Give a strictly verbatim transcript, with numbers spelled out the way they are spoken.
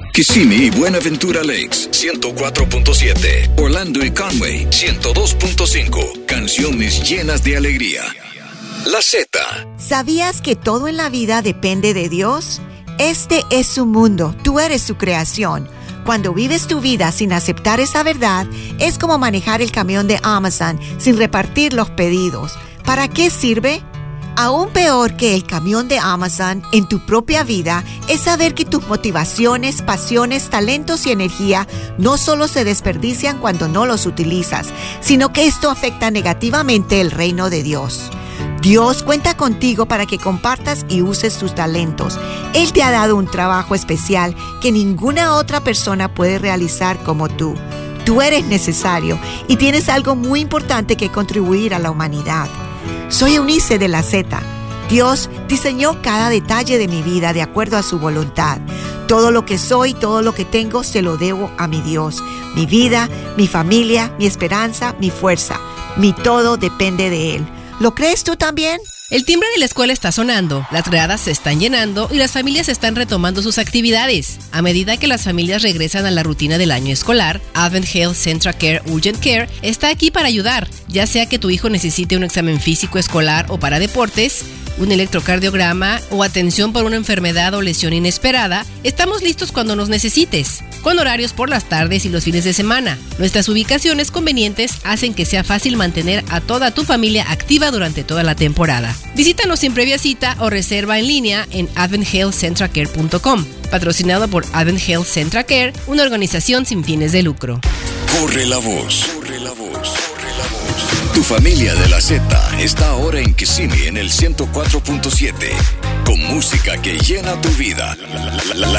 Kissimmee y Buenaventura Lakes, ciento cuatro punto siete. Orlando y Conway, ciento dos punto cinco. Canciones llenas de alegría. La Z. ¿Sabías que todo en la vida depende de Dios? Este es su mundo, tú eres su creación. Cuando vives tu vida sin aceptar esa verdad, es como manejar el camión de Amazon sin repartir los pedidos. ¿Para qué sirve? Aún peor que el camión de Amazon en tu propia vida es saber que tus motivaciones, pasiones, talentos y energía no solo se desperdician cuando no los utilizas, sino que esto afecta negativamente el reino de Dios. Dios cuenta contigo para que compartas y uses tus talentos. Él te ha dado un trabajo especial que ninguna otra persona puede realizar como tú. Tú eres necesario y tienes algo muy importante que contribuir a la humanidad. Soy Eunice de la Z. Dios diseñó cada detalle de mi vida de acuerdo a su voluntad. Todo lo que soy, todo lo que tengo, se lo debo a mi Dios. Mi vida, mi familia, mi esperanza, mi fuerza. Mi todo depende de Él. ¿Lo crees tú también? El timbre de la escuela está sonando, las gradas se están llenando y las familias están retomando sus actividades. A medida que las familias regresan a la rutina del año escolar, Advent Health Central Care Urgent Care está aquí para ayudar, ya sea que tu hijo necesite un examen físico escolar o para deportes, un electrocardiograma o atención por una enfermedad o lesión inesperada. Estamos listos cuando nos necesites, con horarios por las tardes y los fines de semana. Nuestras ubicaciones convenientes hacen que sea fácil mantener a toda tu familia activa durante toda la temporada. Visítanos sin previa cita o reserva en línea en advent health central care punto com, patrocinado por Advent Health Central Care, una organización sin fines de lucro. Corre la voz, corre la voz, corre la voz. Tu familia de la Z está ahora en Kissimmee en el ciento cuatro punto siete, con música que llena tu vida. La, la, la, la